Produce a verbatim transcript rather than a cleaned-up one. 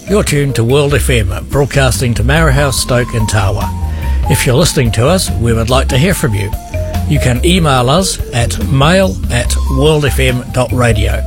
You're tuned to World F M, broadcasting to Marahouse, Stoke and Tawa. If you're listening to us, we would like to hear from you. You can email us at mail at worldfm dot radio.